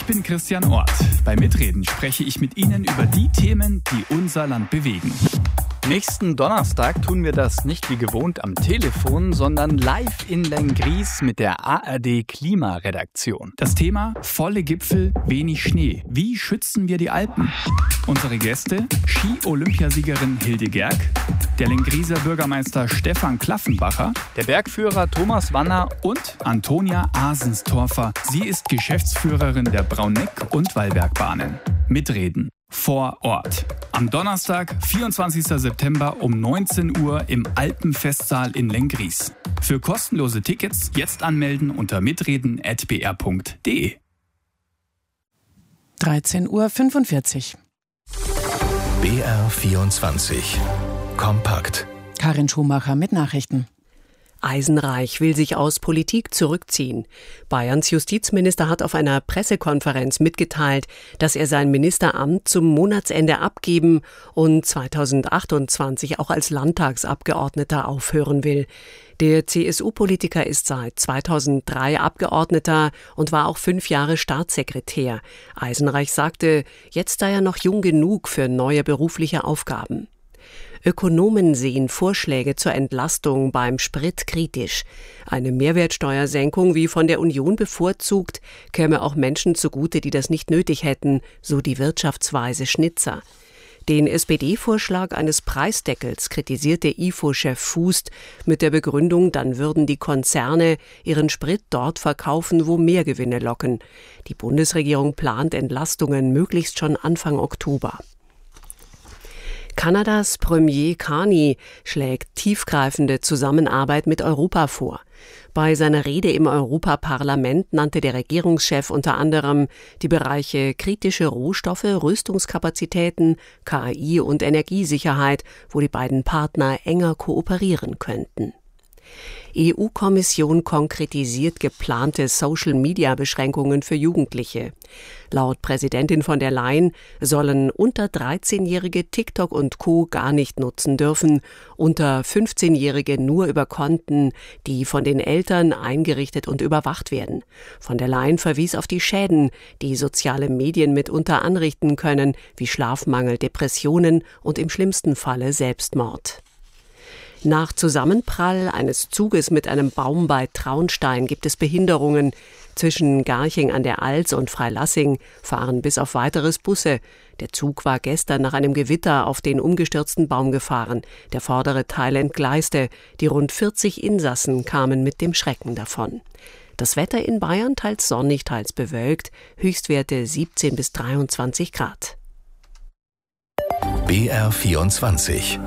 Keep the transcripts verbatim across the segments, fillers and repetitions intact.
bin Christian Orth. Bei Mitreden spreche ich mit Ihnen über die Themen, die unser Land bewegen. Nächsten Donnerstag tun wir das nicht wie gewohnt am Telefon, sondern live in Lenggries mit der A R D-Klimaredaktion. Das Thema: volle Gipfel, wenig Schnee. Wie schützen wir die Alpen? Unsere Gäste: Ski-Olympiasiegerin Hilde Gerg, der Lengrieser Bürgermeister Stefan Klaffenbacher, der Bergführer Thomas Wanner und Antonia Asenstorfer. Sie ist Geschäftsführerin der Brauneck- und Wallbergbahnen. Mitreden vor Ort. Am Donnerstag, vierundzwanzigsten September um neunzehn Uhr im Alpenfestsaal in Lenggries. Für kostenlose Tickets jetzt anmelden unter mitreden at b r punkt d e. dreizehn Uhr fünfundvierzig. B R vierundzwanzig. Kompakt. Karin Schumacher mit Nachrichten. Eisenreich will sich aus Politik zurückziehen. Bayerns Justizminister hat auf einer Pressekonferenz mitgeteilt, dass er sein Ministeramt zum Monatsende abgeben und zweitausendachtundzwanzig auch als Landtagsabgeordneter aufhören will. Der C S U-Politiker ist seit zweitausenddrei Abgeordneter und war auch fünf Jahre Staatssekretär. Eisenreich sagte, jetzt sei er noch jung genug für neue berufliche Aufgaben. Ökonomen sehen Vorschläge zur Entlastung beim Sprit kritisch. Eine Mehrwertsteuersenkung wie von der Union bevorzugt, käme auch Menschen zugute, die das nicht nötig hätten, so die Wirtschaftsweise Schnitzer. Den S P D-Vorschlag eines Preisdeckels kritisierte I F O-Chef Fußt mit der Begründung, dann würden die Konzerne ihren Sprit dort verkaufen, wo mehr Gewinne locken. Die Bundesregierung plant Entlastungen möglichst schon Anfang Oktober. Kanadas Premier Carney schlägt tiefgreifende Zusammenarbeit mit Europa vor. Bei seiner Rede im Europaparlament nannte der Regierungschef unter anderem die Bereiche kritische Rohstoffe, Rüstungskapazitäten, K I und Energiesicherheit, wo die beiden Partner enger kooperieren könnten. E U-Kommission konkretisiert geplante Social-Media-Beschränkungen für Jugendliche. Laut Präsidentin von der Leyen sollen unter dreizehnjährige TikTok und Co. gar nicht nutzen dürfen, unter fünfzehnjährige nur über Konten, die von den Eltern eingerichtet und überwacht werden. Von der Leyen verwies auf die Schäden, die soziale Medien mitunter anrichten können, wie Schlafmangel, Depressionen und im schlimmsten Falle Selbstmord. Nach Zusammenprall eines Zuges mit einem Baum bei Traunstein gibt es Behinderungen. Zwischen Garching an der Alz und Freilassing fahren bis auf weiteres Busse. Der Zug war gestern nach einem Gewitter auf den umgestürzten Baum gefahren. Der vordere Teil entgleiste. Die rund vierzig Insassen kamen mit dem Schrecken davon. Das Wetter in Bayern teils sonnig, teils bewölkt. Höchstwerte siebzehn bis dreiundzwanzig Grad. B R vierundzwanzig.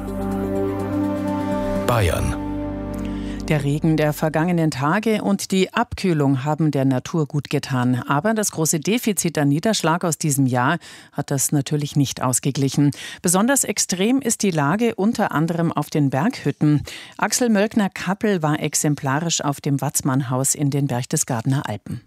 Bayern. Der Regen der vergangenen Tage und die Abkühlung haben der Natur gut getan. Aber das große Defizit an Niederschlag aus diesem Jahr hat das natürlich nicht ausgeglichen. Besonders extrem ist die Lage unter anderem auf den Berghütten. Axel Mölkner-Kappel war exemplarisch auf dem Watzmannhaus in den Berchtesgadener Alpen.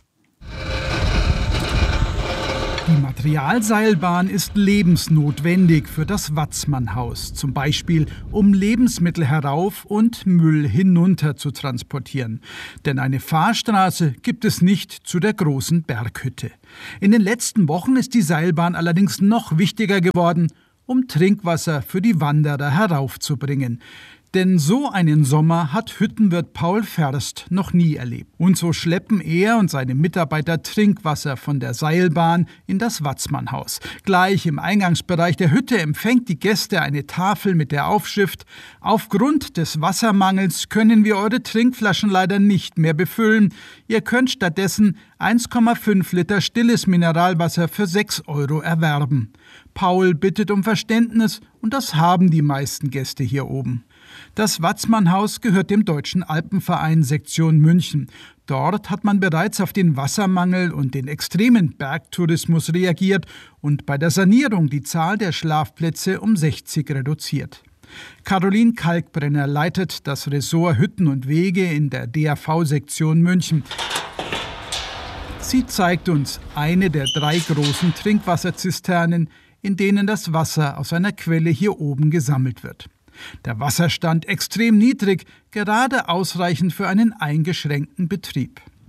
Die Materialseilbahn ist lebensnotwendig für das Watzmannhaus, zum Beispiel um Lebensmittel herauf und Müll hinunter zu transportieren. Denn eine Fahrstraße gibt es nicht zu der großen Berghütte. In den letzten Wochen ist die Seilbahn allerdings noch wichtiger geworden, um Trinkwasser für die Wanderer heraufzubringen. Denn so einen Sommer hat Hüttenwirt Paul Ferst noch nie erlebt. Und so schleppen er und seine Mitarbeiter Trinkwasser von der Seilbahn in das Watzmannhaus. Gleich im Eingangsbereich der Hütte empfängt die Gäste eine Tafel mit der Aufschrift: Aufgrund des Wassermangels können wir eure Trinkflaschen leider nicht mehr befüllen. Ihr könnt stattdessen eins Komma fünf Liter stilles Mineralwasser für sechs Euro erwerben. Paul bittet um Verständnis und das haben die meisten Gäste hier oben. Das Watzmannhaus gehört dem Deutschen Alpenverein Sektion München. Dort hat man bereits auf den Wassermangel und den extremen Bergtourismus reagiert und bei der Sanierung die Zahl der Schlafplätze um sechzig reduziert. Caroline Kalkbrenner leitet das Ressort Hütten und Wege in der D A V-Sektion München. Sie zeigt uns eine der drei großen Trinkwasserzisternen, in denen das Wasser aus einer Quelle hier oben gesammelt wird. Der Wasserstand extrem niedrig, gerade ausreichend für einen eingeschränkten Betrieb.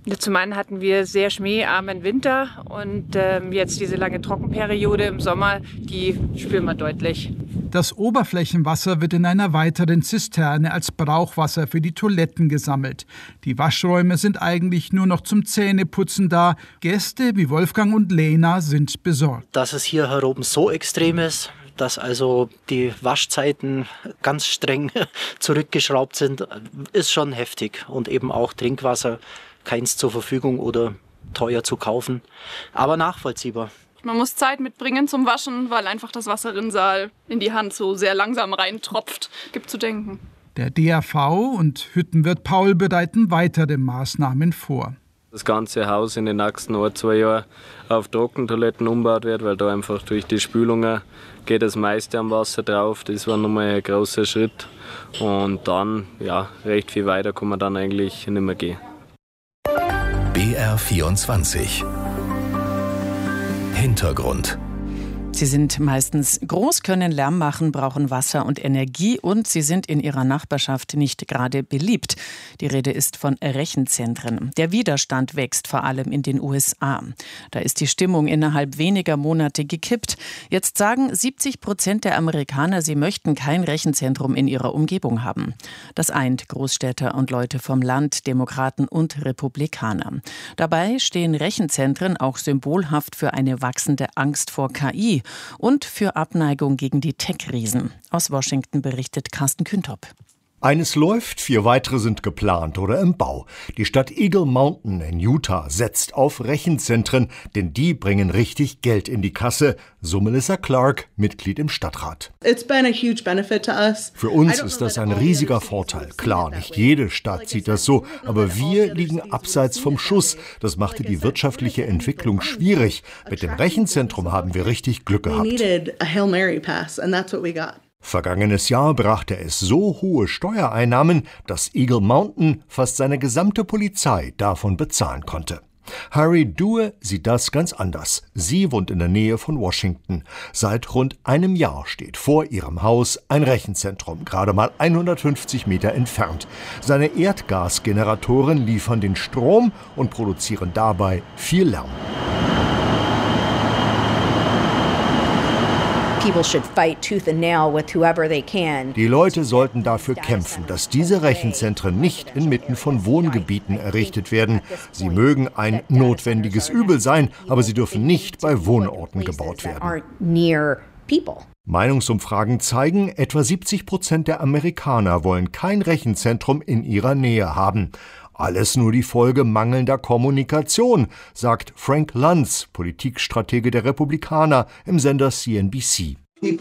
Zum einen hatten wir sehr schneearmen Winter und ähm, jetzt diese lange Trockenperiode im Sommer, die spüren wir deutlich. Das Oberflächenwasser wird in einer weiteren Zisterne als Brauchwasser für die Toiletten gesammelt. Die Waschräume sind eigentlich nur noch zum Zähneputzen da. Gäste wie Wolfgang und Lena sind besorgt. Dass es hier heroben so extrem ist, dass also die Waschzeiten ganz streng zurückgeschraubt sind, ist schon heftig. Und eben auch Trinkwasser, keins zur Verfügung oder teuer zu kaufen, aber nachvollziehbar. Man muss Zeit mitbringen zum Waschen, weil einfach das Wasserrinnsal in die Hand so sehr langsam reintropft. Gibt zu denken. Der D A V und Hüttenwirt Paul bereiten weitere Maßnahmen vor. Das ganze Haus in den nächsten ein, zwei Jahren auf Trockentoiletten umgebaut wird, weil da einfach durch die Spülungen geht das meiste am Wasser drauf. Das war nochmal ein großer Schritt. Und dann, ja, recht viel weiter kann man dann eigentlich nicht mehr gehen. B R vierundzwanzig Hintergrund. Sie sind meistens groß, können Lärm machen, brauchen Wasser und Energie und sie sind in ihrer Nachbarschaft nicht gerade beliebt. Die Rede ist von Rechenzentren. Der Widerstand wächst vor allem in den U S A. Da ist die Stimmung innerhalb weniger Monate gekippt. Jetzt sagen siebzig Prozent der Amerikaner, sie möchten kein Rechenzentrum in ihrer Umgebung haben. Das eint Großstädter und Leute vom Land, Demokraten und Republikaner. Dabei stehen Rechenzentren auch symbolhaft für eine wachsende Angst vor K I und für Abneigung gegen die Tech-Riesen. Aus Washington berichtet Carsten Küntop. Eines läuft, vier weitere sind geplant oder im Bau. Die Stadt Eagle Mountain in Utah setzt auf Rechenzentren, denn die bringen richtig Geld in die Kasse, so Melissa Clark, Mitglied im Stadtrat. Für uns ist das ein riesiger Vorteil. Klar, nicht jede Stadt sieht das so, aber wir liegen abseits vom Schuss. Das machte die wirtschaftliche Entwicklung schwierig. Mit dem Rechenzentrum haben wir richtig Glück gehabt. Vergangenes Jahr brachte es so hohe Steuereinnahmen, dass Eagle Mountain fast seine gesamte Polizei davon bezahlen konnte. Harry Due sieht das ganz anders. Sie wohnt in der Nähe von Washington. Seit rund einem Jahr steht vor ihrem Haus ein Rechenzentrum, gerade mal hundertfünfzig Meter entfernt. Seine Erdgasgeneratoren liefern den Strom und produzieren dabei viel Lärm. Die Leute sollten dafür kämpfen, dass diese Rechenzentren nicht inmitten von Wohngebieten errichtet werden. Sie mögen ein notwendiges Übel sein, aber sie dürfen nicht bei Wohnorten gebaut werden. Meinungsumfragen zeigen, etwa siebzig Prozent der Amerikaner wollen kein Rechenzentrum in ihrer Nähe haben. Alles nur die Folge mangelnder Kommunikation, sagt Frank Luntz, Politikstratege der Republikaner im Sender C N B C.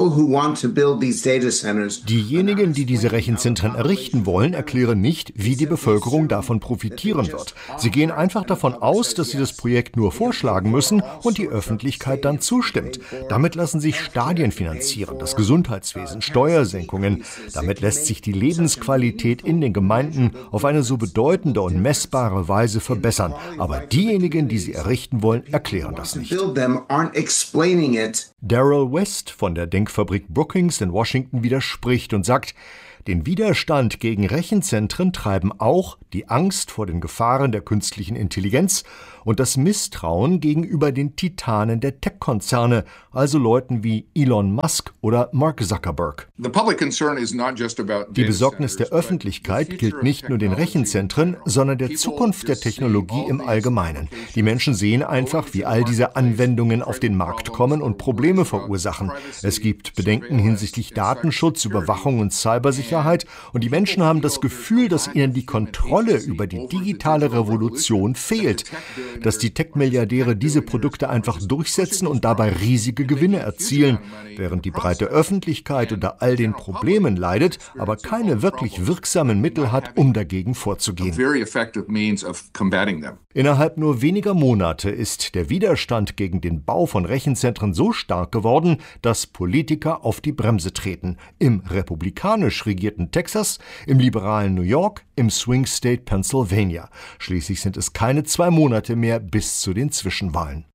Diejenigen, die diese Rechenzentren errichten wollen, erklären nicht, wie die Bevölkerung davon profitieren wird. Sie gehen einfach davon aus, dass sie das Projekt nur vorschlagen müssen und die Öffentlichkeit dann zustimmt. Damit lassen sich Stadien finanzieren, das Gesundheitswesen, Steuersenkungen. Damit lässt sich die Lebensqualität in den Gemeinden auf eine so bedeutende und messbare Weise verbessern. Aber diejenigen, die sie errichten wollen, erklären das nicht. Daryl West von der Denkfabrik Brookings in Washington widerspricht und sagt, den Widerstand gegen Rechenzentren treiben auch die Angst vor den Gefahren der künstlichen Intelligenz und das Misstrauen gegenüber den Titanen der Tech-Konzerne, also Leuten wie Elon Musk oder Mark Zuckerberg. Die Besorgnis der Öffentlichkeit gilt nicht nur den Rechenzentren, sondern der Zukunft der Technologie im Allgemeinen. Die Menschen sehen einfach, wie all diese Anwendungen auf den Markt kommen und Probleme verursachen. Es gibt Bedenken hinsichtlich Datenschutz, Überwachung und Cybersicherheit und die Menschen haben das Gefühl, dass ihnen die Kontrolle über die digitale Revolution fehlt. Dass die Tech-Milliardäre diese Produkte einfach durchsetzen und dabei riesige Gewinne erzielen, während die breite Öffentlichkeit unter all den Problemen leidet, aber keine wirklich wirksamen Mittel hat, um dagegen vorzugehen. Innerhalb nur weniger Monate ist der Widerstand gegen den Bau von Rechenzentren so stark geworden, dass Politiker auf die Bremse treten. Im republikanisch regierten Texas, im liberalen New York, im Swing State Pennsylvania. Schließlich sind es keine zwei Monate mehr bis zu den Zwischenwahlen.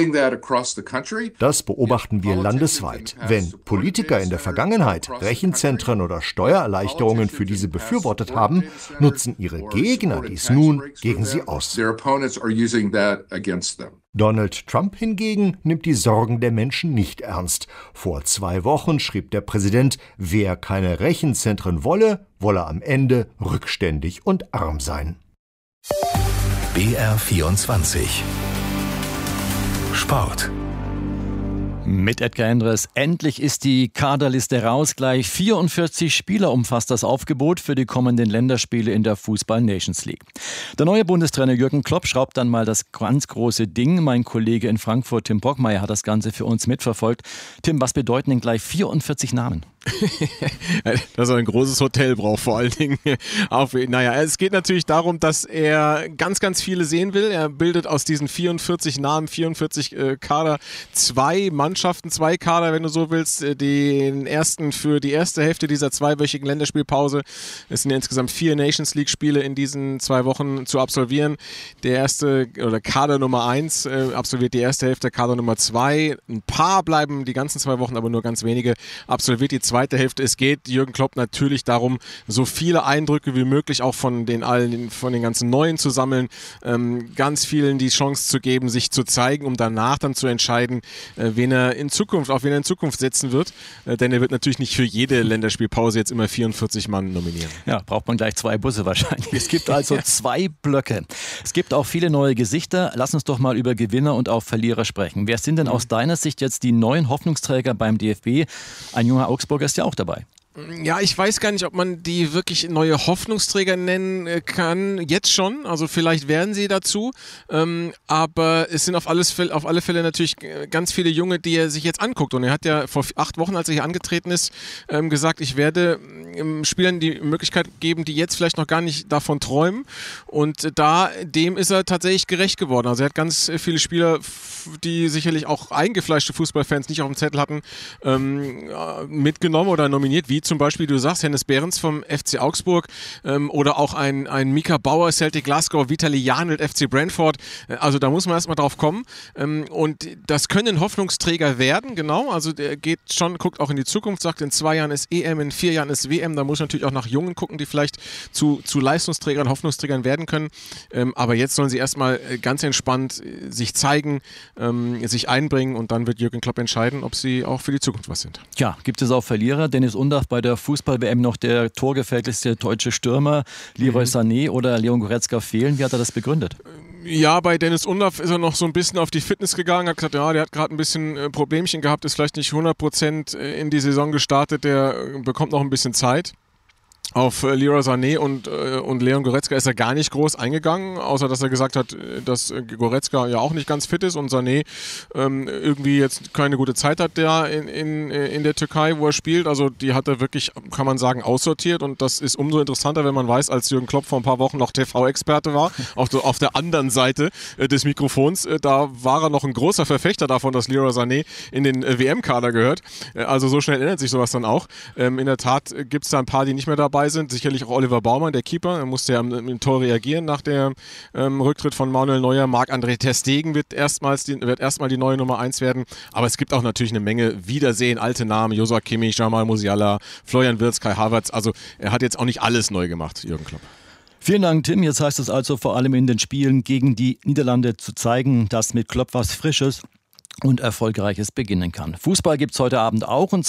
Das beobachten wir landesweit. Wenn Politiker in der Vergangenheit Rechenzentren oder Steuererleichterungen für diese befürwortet haben, nutzen ihre Gegner dies nun gegen sie aus. Donald Trump hingegen nimmt die Sorgen der Menschen nicht ernst. Vor zwei Wochen schrieb der Präsident, wer keine Rechenzentren wolle, wolle am Ende rückständig und arm sein. B R vierundzwanzig Sport. Mit Edgar Endres. Endlich ist die Kaderliste raus. Gleich vierundvierzig Spieler umfasst das Aufgebot für die kommenden Länderspiele in der Fußball-Nations League. Der neue Bundestrainer Jürgen Klopp schraubt dann mal das ganz große Ding. Mein Kollege in Frankfurt, Tim Brockmeier, hat das Ganze für uns mitverfolgt. Tim, was bedeuten denn gleich vierundvierzig Namen? Dass er ein großes Hotel braucht, vor allen Dingen. Auf, naja, es geht natürlich darum, dass er ganz, ganz viele sehen will. Er bildet aus diesen vierundvierzig Namen, vierundvierzig äh, Kader, zwei Mannschaften, zwei Kader, wenn du so willst. Den ersten für die erste Hälfte dieser zweiwöchigen Länderspielpause. Es sind ja insgesamt vier Nations League Spiele in diesen zwei Wochen zu absolvieren. Der erste, oder Kader Nummer eins äh, absolviert die erste Hälfte, Kader Nummer zwei. Ein paar bleiben die ganzen zwei Wochen, aber nur ganz wenige absolviert die zweite Hälfte. Es geht Jürgen Klopp natürlich darum, so viele Eindrücke wie möglich auch von den allen, von den ganzen Neuen zu sammeln, ähm, ganz vielen die Chance zu geben, sich zu zeigen, um danach dann zu entscheiden, äh, wen er in Zukunft, auf wen er in Zukunft setzen wird. Äh, denn er wird natürlich nicht für jede Länderspielpause jetzt immer vierundvierzig Mann nominieren. Ja, braucht man gleich zwei Busse wahrscheinlich. Es gibt also zwei Blöcke. Es gibt auch viele neue Gesichter. Lass uns doch mal über Gewinner und auch Verlierer sprechen. Wer sind denn aus deiner Sicht jetzt die neuen Hoffnungsträger beim D F B? Ein junger Augsburger ist ja auch dabei. Ja, ich weiß gar nicht, ob man die wirklich neue Hoffnungsträger nennen kann. Jetzt schon, also vielleicht werden sie dazu. Ähm, aber es sind auf, alles, auf alle Fälle natürlich ganz viele Junge, die er sich jetzt anguckt. Und er hat ja vor acht Wochen, als er hier angetreten ist, ähm, gesagt, ich werde ähm, Spielern die Möglichkeit geben, die jetzt vielleicht noch gar nicht davon träumen. Und da, dem ist er tatsächlich gerecht geworden. Also er hat ganz viele Spieler, die sicherlich auch eingefleischte Fußballfans nicht auf dem Zettel hatten, ähm, mitgenommen oder nominiert, wie zum Beispiel, du sagst, Hennes Behrens vom F C Augsburg ähm, oder auch ein, ein Mika Bauer, Celtic Glasgow, Vitali Janelt, F C Brentford. Also da muss man erstmal drauf kommen. Ähm, und das können Hoffnungsträger werden, genau. Also der geht schon, guckt auch in die Zukunft, sagt, in zwei Jahren ist E M, in vier Jahren ist W M. Da muss man natürlich auch nach Jungen gucken, die vielleicht zu, zu Leistungsträgern, Hoffnungsträgern werden können. Ähm, aber jetzt sollen sie erstmal ganz entspannt sich zeigen, ähm, sich einbringen und dann wird Jürgen Klopp entscheiden, ob sie auch für die Zukunft was sind. Tja, gibt es auch Verlierer? Dennis Undaff bei der Fußball-W M noch der torgefährlichste deutsche Stürmer, Leroy Sané oder Leon Goretzka fehlen. Wie hat er das begründet? Ja, bei Dennis Undaff ist er noch so ein bisschen auf die Fitness gegangen, hat gesagt, ja, der hat gerade ein bisschen äh, Problemchen gehabt, ist vielleicht nicht hundert Prozent in die Saison gestartet, der äh, bekommt noch ein bisschen Zeit. Auf äh, Leroy Sané und, äh, und Leon Goretzka ist er gar nicht groß eingegangen, außer dass er gesagt hat, dass äh, Goretzka ja auch nicht ganz fit ist und Sané ähm, irgendwie jetzt keine gute Zeit hat der in, in, in der Türkei, wo er spielt. Also die hat er wirklich, kann man sagen, aussortiert und das ist umso interessanter, wenn man weiß, als Jürgen Klopp vor ein paar Wochen noch T V-Experte war, auf, der, auf der anderen Seite äh, des Mikrofons, äh, da war er noch ein großer Verfechter davon, dass Leroy Sané in den äh, W M-Kader gehört. Äh, also so schnell ändert sich sowas dann auch. Ähm, in der Tat äh, gibt es da ein paar, die nicht mehr dabei sind. Sicherlich auch Oliver Baumann, der Keeper. Er musste ja im, im Tor reagieren nach dem ähm, Rücktritt von Manuel Neuer. Marc-André ter Stegen wird erstmals die, wird erstmal die neue Nummer eins werden. Aber es gibt auch natürlich eine Menge Wiedersehen, alte Namen. Joshua Kimmich, Jamal Musiala, Florian Wirtz, Kai Havertz. Also er hat jetzt auch nicht alles neu gemacht, Jürgen Klopp. Vielen Dank, Tim. Jetzt heißt es also vor allem in den Spielen gegen die Niederlande zu zeigen, dass mit Klopp was Frisches und Erfolgreiches beginnen kann. Fußball gibt es heute Abend auch. Und